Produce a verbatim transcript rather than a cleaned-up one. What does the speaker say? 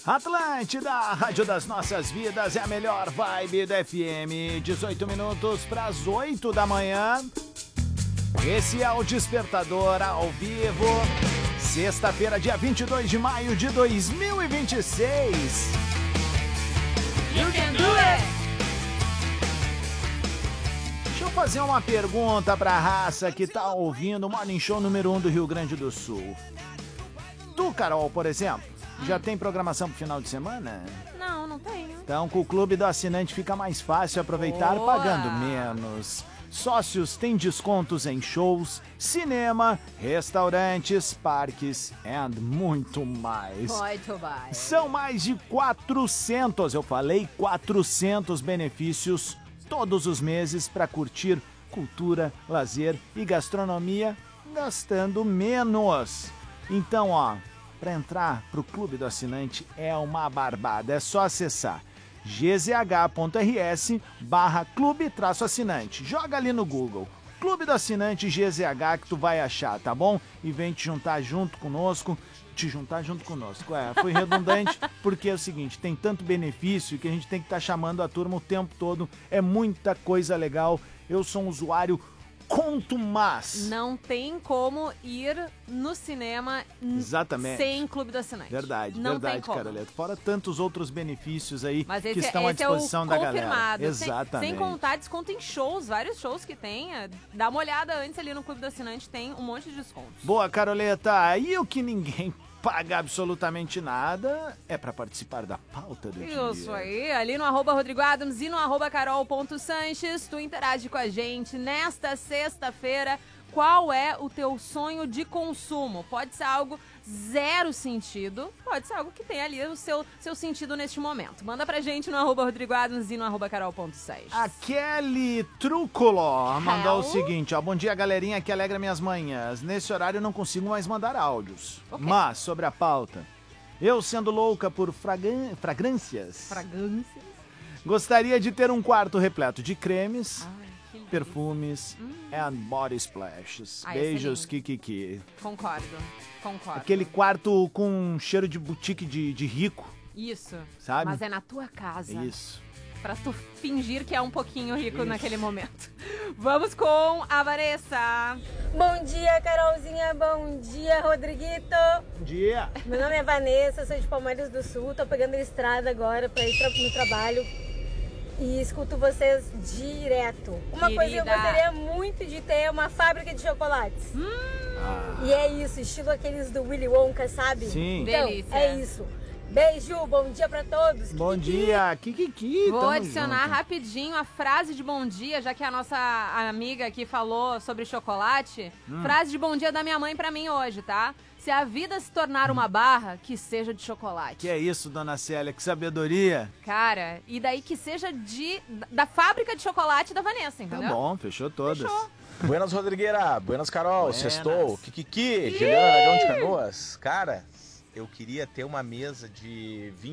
Atlântida, a rádio das nossas vidas, é a melhor vibe da F M. dezoito minutos para as oito da manhã. Esse é o Despertador ao vivo. Sexta-feira, dia vinte e dois de maio de dois mil e vinte e seis. You can do it! Deixa eu fazer uma pergunta pra raça que tá ouvindo o Morning Show número um do Rio Grande do Sul. Tu, Carol, por exemplo, já tem programação pro final de semana? Não, não tenho. Então, com o clube do assinante fica mais fácil aproveitar Boa. pagando menos. Sócios têm descontos em shows, cinema, restaurantes, parques e muito mais. Muito mais. São mais de quatrocentos, eu falei, quatrocentos benefícios todos os meses para curtir cultura, lazer e gastronomia gastando menos. Então, ó, para entrar pro clube do assinante é uma barbada, é só acessar gzh.rs barra clube traço assinante. Joga ali no Google, Clube do Assinante G Z H, que tu vai achar, tá bom? E vem te juntar junto conosco, te juntar junto conosco. É, foi redundante, porque é o seguinte, tem tanto benefício que a gente tem que estar tá chamando a turma o tempo todo, é muita coisa legal. Eu sou um usuário contumaz. Não tem como ir no cinema Exatamente. sem Clube do Assinante. Verdade, não verdade, tem como. Caroleta. Fora tantos outros benefícios aí Mas que esse, estão à esse disposição é o da confirmado. galera. Sem, Exatamente. sem contar desconto em shows, vários shows que tem. Dá uma olhada antes ali no Clube do Assinante, tem um monte de descontos. Boa, Caroleta. E o que ninguém paga absolutamente nada é pra participar da pauta do dia. Isso aí, ali no arroba Rodrigo Adams e no arroba carol.sanches, tu interage com a gente nesta sexta-feira. Qual é o teu sonho de consumo? Pode ser algo zero sentido, pode ser algo que tem ali o seu, seu sentido neste momento. Manda pra gente no arroba Rodrigo Adams e no arroba carol.sanches. A Kelly Trúculo mandou o Hello? seguinte, ó, bom dia galerinha que alegra minhas manhãs. Nesse horário eu não consigo mais mandar áudios, Ok. mas sobre a pauta, eu sendo louca por fragan- fragrâncias, Fragrâncias. gostaria de ter um quarto repleto de cremes, Ai, que lindo. perfumes and body splashes. Ah, esse é Beijos, lindo. Kikiki. Concordo, concordo. Aquele quarto com cheiro de boutique de, de rico, Isso, sabe? mas é na tua casa. Isso. Pra tu fingir que é um pouquinho rico Isso. naquele momento. Vamos com a Vanessa. Bom dia, Carolzinha. Bom dia, Rodriguito. Bom dia. Meu nome é Vanessa, sou de Palmeiras do Sul. Tô pegando a estrada agora pra ir tra- no trabalho e escuto vocês direto. Uma Querida. coisa que eu gostaria muito de ter é uma fábrica de chocolates. Hum, Ah, E é isso, estilo aqueles do Willy Wonka, sabe? Sim. Então, Delícia. é isso. Beijo, bom dia pra todos. bom Kikiki. dia, Kikiki. Vou tamo adicionar junto. rapidinho a frase de bom dia, já que a nossa amiga aqui falou sobre chocolate. Hum. Frase de bom dia da minha mãe pra mim hoje, tá? Se a vida se tornar uma barra, que seja de chocolate. Que é isso, dona Célia, que sabedoria. Cara, e daí que seja de da fábrica de chocolate da Vanessa, Tá entendeu? bom, fechou todas. Fechou. Buenas, Rodrigueira. Buenas, Carol. Buenas. Sextou. Kikiki. Juliana Aragão de Canoas. Cara, eu queria ter uma mesa de